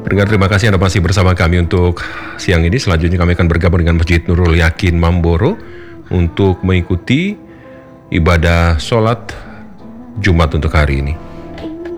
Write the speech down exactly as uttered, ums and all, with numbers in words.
Pendengar, terima kasih Anda masih bersama kami untuk siang ini. Selanjutnya kami akan bergabung dengan Masjid Nurul Yakin Mamboro untuk mengikuti ibadah sholat Jumat untuk hari ini.